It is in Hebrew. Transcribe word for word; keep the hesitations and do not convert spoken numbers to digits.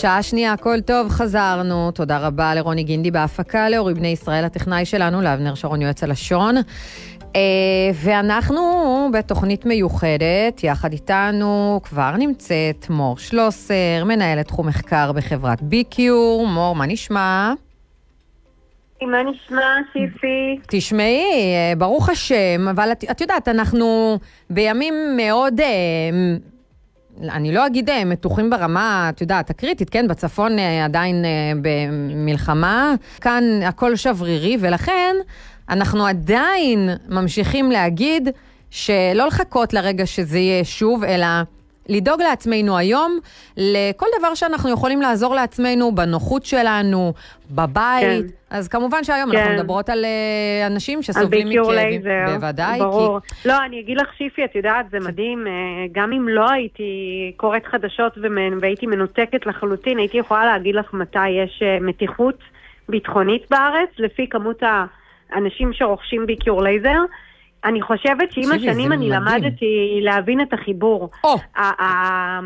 שעה שנייה, הכל טוב, חזרנו. תודה רבה לרוני גינדי בהפקה, לאורי בני ישראל, הטכנאי שלנו, לאבנר שרון יועץ הלשון. ואנחנו בתוכנית מיוחדת, יחד איתנו כבר נמצאת מור שלוסר, מנהלת תחום מחקר בחברת ביקיור. מור, מה נשמע? מה נשמע, שיפי? תשמעי, ברוך השם, אבל את, את יודעת, אנחנו בימים מאוד, אני לא אגיד מתוחים ברמה, את יודעת, הקריטית, כן? בצפון עדיין במלחמה, כאן הכל שברירי, ולכן אנחנו עדיין ממשיכים להגיד שלא לחכות לרגע שזה יהיה שוב, אלא לדאוג לעצמנו היום, לכל דבר שאנחנו יכולים לעזור לעצמנו, בנוחות שלנו, בבית. כן. אז כמובן שהיום כן. אנחנו מדברות על אנשים שסובלים מכאבים. בוודאי. ברור. כי... לא, אני אגיד לך שיפי, את יודעת, זה מדהים, גם אם לא הייתי קוראת חדשות והייתי מנותקת לחלוטין, הייתי יכולה להגיד לך מתי יש מתיחות ביטחונית בארץ, לפי כמות האנשים שרוכשים ביקיור לייזר. אני חושבת שעם השנים אני למדתי להבין את החיבור.